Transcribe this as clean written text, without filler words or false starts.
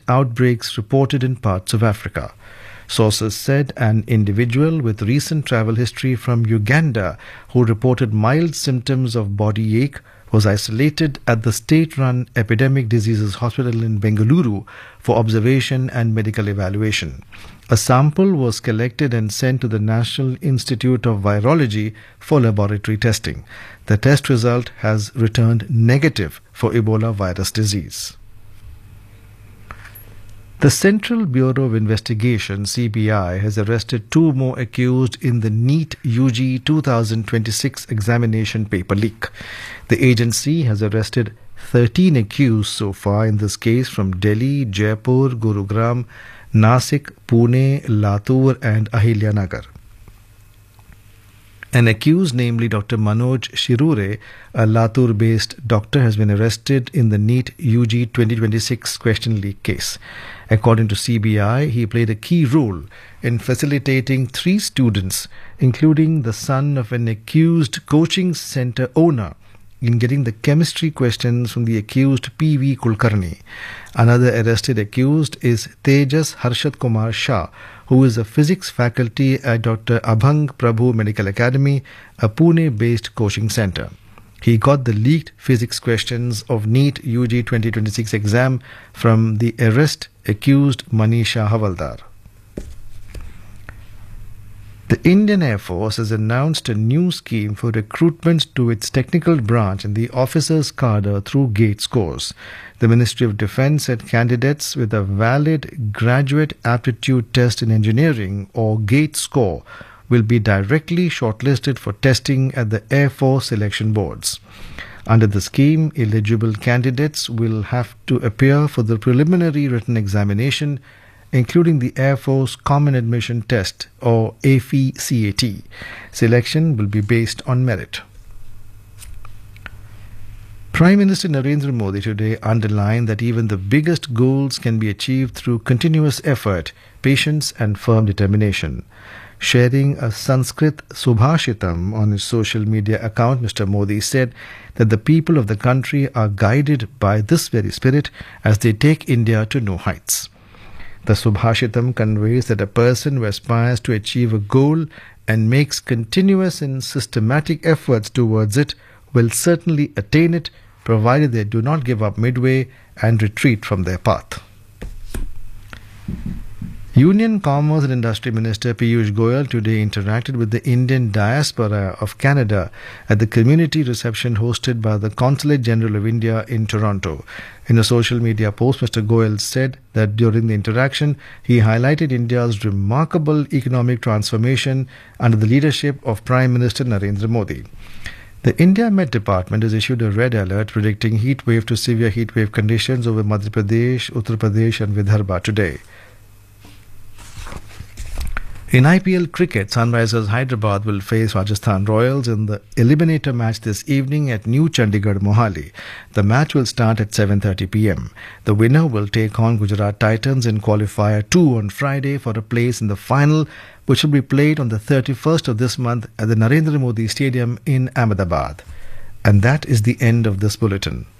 outbreaks reported in parts of Africa. Sources said an individual with recent travel history from Uganda who reported mild symptoms of body ache was isolated at the state-run Epidemic Diseases Hospital in Bengaluru for observation and medical evaluation. A sample was collected and sent to the National Institute of Virology for laboratory testing. The test result has returned negative for Ebola virus disease. The Central Bureau of Investigation (CBI) has arrested 2 more accused in the NEET UG 2026 examination paper leak. The agency has arrested 13 accused so far in this case from Delhi, Jaipur, Gurugram, Nasik, Pune, Latur and Ahilyanagar. An accused, namely Dr. Manoj Shirure, a Latur-based doctor, has been arrested in the NEET UG 2026 question leak case. According to CBI, he played a key role in facilitating 3 students, including the son of an accused coaching center owner, in getting the chemistry questions from the accused P.V. Kulkarni. Another arrested accused is Tejas Harshad Kumar Shah, who is a physics faculty at Dr. Abhang Prabhu Medical Academy, a Pune-based coaching center. He got the leaked physics questions of NEET UG 2026 exam from the arrest accused Manisha Havaldar. The Indian Air Force has announced a new scheme for recruitment to its technical branch in the officers' cadre through GATE scores. The Ministry of Defence said candidates with a valid graduate aptitude test in engineering or GATE score will be directly shortlisted for testing at the Air Force selection boards. Under the scheme, eligible candidates will have to appear for the preliminary written examination, including the Air Force Common Admission Test or AFE-CAT. Selection will be based on merit. Prime Minister Narendra Modi today underlined that even the biggest goals can be achieved through continuous effort, patience and firm determination. Sharing a Sanskrit Subhashitam on his social media account, Mr. Modi said that the people of the country are guided by this very spirit as they take India to new heights. The Subhashitam conveys that a person who aspires to achieve a goal and makes continuous and systematic efforts towards it will certainly attain it, provided they do not give up midway and retreat from their path. Union Commerce and Industry Minister Piyush Goyal today interacted with the Indian diaspora of Canada at the community reception hosted by the Consulate General of India in Toronto. In a social media post, Mr. Goyal said that during the interaction, he highlighted India's remarkable economic transformation under the leadership of Prime Minister Narendra Modi. The India Met Department has issued a red alert predicting heat wave to severe heat wave conditions over Madhya Pradesh, Uttar Pradesh and Vidarbha today. In IPL cricket, Sunrisers Hyderabad will face Rajasthan Royals in the eliminator match this evening at New Chandigarh, Mohali. The match will start at 7:30 p.m. The winner will take on Gujarat Titans in Qualifier 2 on Friday for a place in the final, which will be played on the 31st of this month at the Narendra Modi Stadium in Ahmedabad. And that is the end of this bulletin.